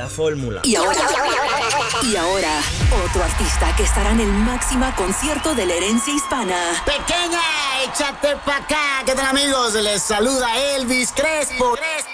La fórmula. Y ahora, otro artista que estará en el máxima concierto de la herencia hispana. Pequeña, échate pa' acá. ¿Qué tal, amigos? Les saluda Elvis Crespo.